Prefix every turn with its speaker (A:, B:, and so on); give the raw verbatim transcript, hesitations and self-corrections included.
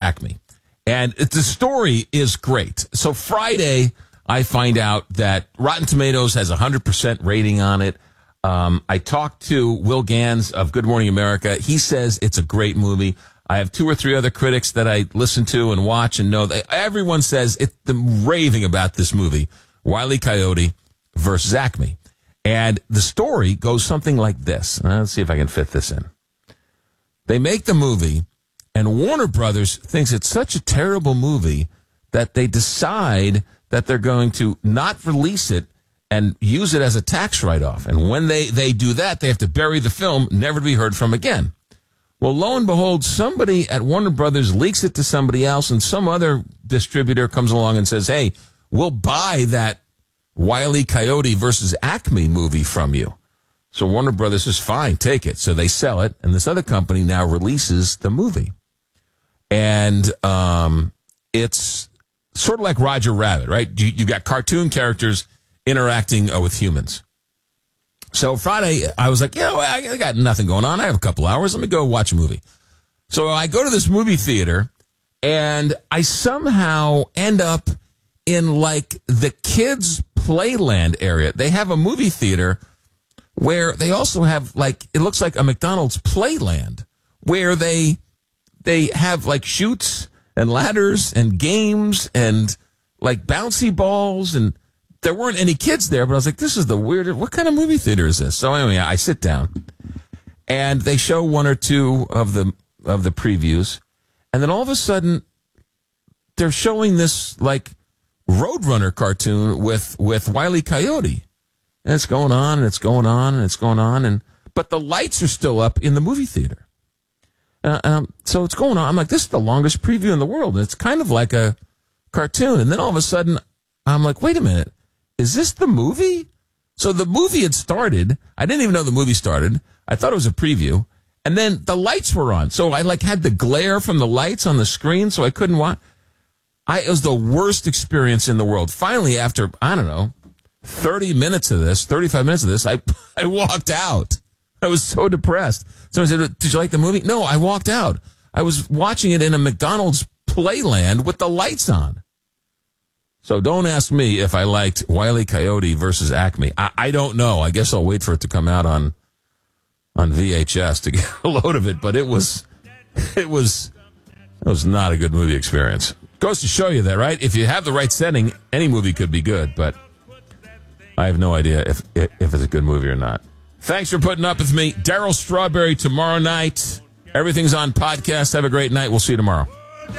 A: Acme. And it, the story is great. So Friday, I find out that Rotten Tomatoes has a one hundred percent rating on it. Um, I talked to Will Gans of Good Morning America. He says it's a great movie. I have two or three other critics that I listen to and watch and know that everyone says it's the raving about this movie, Wile E. Coyote versus Acme. And the story goes something like this. Let's see if I can fit this in. They make the movie, and Warner Brothers thinks it's such a terrible movie that they decide that they're going to not release it and use it as a tax write-off. And when they, they do that, they have to bury the film, never to be heard from again. Well, lo and behold, somebody at Warner Brothers leaks it to somebody else, and some other distributor comes along and says, hey, we'll buy that Wile E. Coyote versus Acme movie from you. So Warner Brothers says, fine, take it. So they sell it, and this other company now releases the movie. And um, it's sort of like Roger Rabbit, right? You, you got cartoon characters interacting uh, with humans. So Friday, I was like, you know, I got nothing going on. I have a couple hours. Let me go watch a movie. So I go to this movie theater, and I somehow end up in, like, the kids' playland area. They have a movie theater where they also have, like, it looks like a McDonald's playland where they they have, like, chutes and ladders and games and, like, bouncy balls. And there weren't any kids there, but I was like, this is the weirdest. What kind of movie theater is this? So anyway, I sit down, and they show one or two of the of the previews, and then all of a sudden, they're showing this, like, Roadrunner cartoon with, with Wile E. Coyote. And it's going on, and it's going on, and it's going on, and but the lights are still up in the movie theater. Uh, um, so it's going on. I'm like, this is the longest preview in the world, and it's kind of like a cartoon. And then all of a sudden, I'm like, wait a minute, is this the movie? So the movie had started. I didn't even know the movie started. I thought it was a preview. And then the lights were on. So I, like, had the glare from the lights on the screen, so I couldn't watch. I, it was the worst experience in the world. Finally, after, I don't know, thirty minutes of this, thirty-five minutes of this, I I walked out. I was so depressed. Someone said, did you like the movie? No, I walked out. I was watching it in a McDonald's playland with the lights on. So don't ask me if I liked Wile E. Coyote versus Acme. I, I don't know. I guess I'll wait for it to come out on on V H S to get a load of it. But it was, it was, it was not a good movie experience. Goes to show you that, right? If you have the right setting, any movie could be good, but I have no idea if if it's a good movie or not. Thanks for putting up with me. Darryl Strawberry tomorrow night. Everything's on podcast. Have a great night. We'll see you tomorrow.